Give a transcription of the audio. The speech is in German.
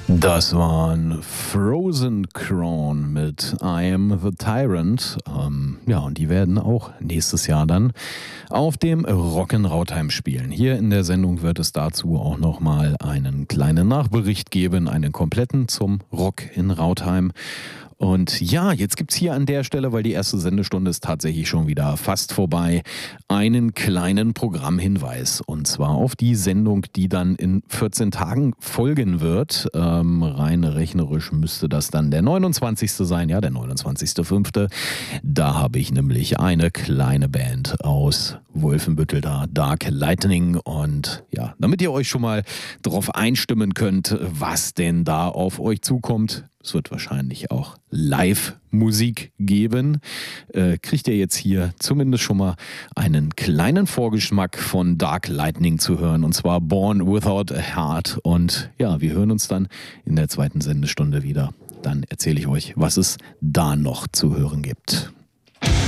Das waren Frozen Crown mit I Am the Tyrant. Ja, und die werden auch nächstes Jahr dann auf dem Rock in Rautheim spielen. Hier in der Sendung wird es dazu auch nochmal einen kleinen Nachbericht geben, einen kompletten zum Rock in Rautheim. Und ja, jetzt gibt's hier an der Stelle, weil die erste Sendestunde ist tatsächlich schon wieder fast vorbei, einen kleinen Programmhinweis. Und zwar auf die Sendung, die dann in 14 Tagen folgen wird. Rein rechnerisch müsste das dann der 29. sein, ja, der 29.05. Da habe ich nämlich eine kleine Band aus Wolfenbüttel da, Dark Lightning. Und ja, damit ihr euch schon mal drauf einstimmen könnt, was denn da auf euch zukommt. Es wird wahrscheinlich auch Live-Musik geben. Kriegt ihr jetzt hier zumindest schon mal einen kleinen Vorgeschmack von Dark Lightning zu hören. Und zwar Born Without a Heart. Und ja, wir hören uns dann in der zweiten Sendestunde wieder. Dann erzähle ich euch, was es da noch zu hören gibt.